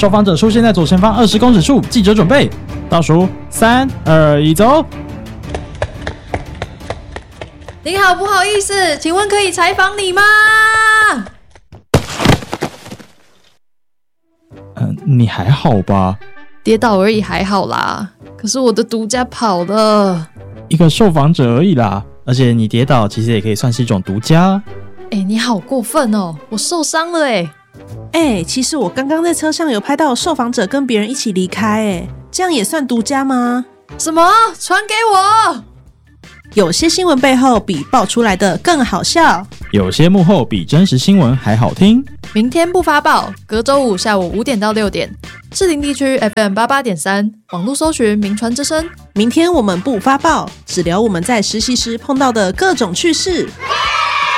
受访者出现在左前方20公尺处，记者准备，倒数3、2、1，走。 您好，不好意思，请问可以采访你吗？ 你还好吧？ 跌倒而已，还好啦。可是我的独家跑了。 一个受访者而已啦，而且你跌倒其实也可以算是一种独家。 你好过分哦，我受伤了其实我刚刚在车上有拍到受访者跟别人一起离开这样也算独家吗？ 什么？传给我！ 有些新闻背后比爆出来的更好笑， 有些幕后比真实新闻还好听。 明天不发报，隔周五下午5点到6点，士林地区 FM88.3，网络搜寻名传之声。 明天我们不发报，只聊我们在实习时碰到的各种趣事。